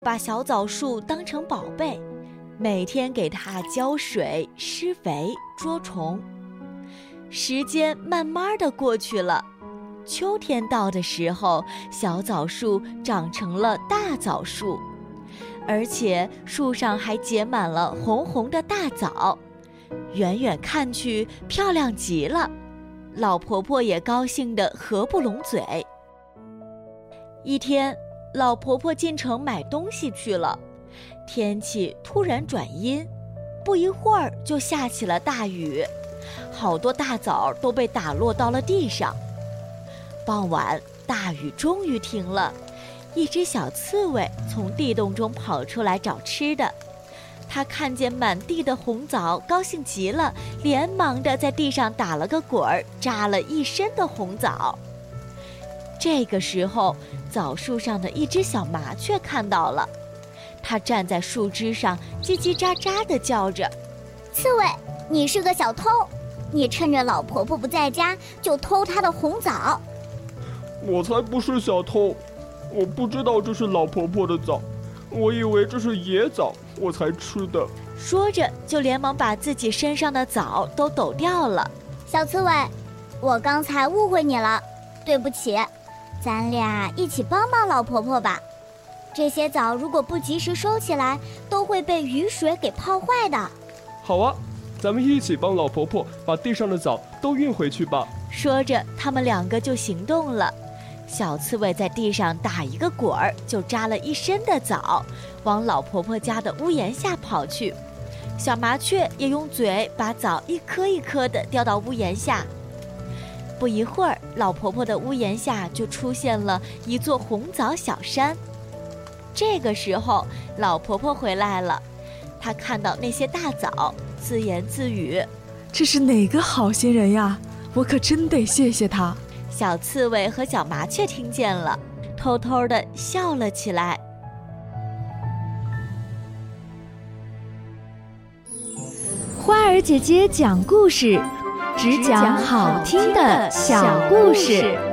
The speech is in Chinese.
把小枣树当成宝贝，每天给它浇水、施肥、捉虫。时间慢慢地过去了，秋天到的时候，小枣树长成了大枣树，而且树上还结满了红红的大枣，远远看去漂亮极了。老婆婆也高兴得合不拢嘴。一天，老婆婆进城买东西去了，天气突然转阴，不一会儿就下起了大雨，好多大枣都被打落到了地上。傍晚，大雨终于停了，一只小刺猬从地洞中跑出来找吃的。它看见满地的红枣，高兴极了，连忙地在地上打了个滚儿，扎了一身的红枣。这个时候，枣树上的一只小麻雀看到了，它站在树枝上，叽叽喳喳地叫着：“ 刺猬，你是个小偷，你趁着老婆婆不在家就偷她的红枣。” 我才不是小偷，我不知道这是老婆婆的枣，我以为这是野枣，我才吃的。 说着就连忙把自己身上的枣都抖掉了。 小刺猬，我刚才误会你了，对不起，咱俩一起帮帮老婆婆吧。这些枣如果不及时收起来，都会被雨水给泡坏的。 好啊，咱们一起帮老婆婆把地上的枣都运回去吧。 说着，他们两个就行动了。小刺猬在地上打一个滚儿，就扎了一身的枣，往老婆婆家的屋檐下跑去。小麻雀也用嘴把枣一颗一颗地叼到屋檐下。不一会儿，老婆婆的屋檐下就出现了一座红枣小山。这个时候，老婆婆回来了，她看到那些大枣，自言自语：“ 这是哪个好心人呀？我可真得谢谢他。” 小刺猬和小麻雀听见了，偷偷地笑了起来。 花儿姐姐讲故事，只讲好听的小故事。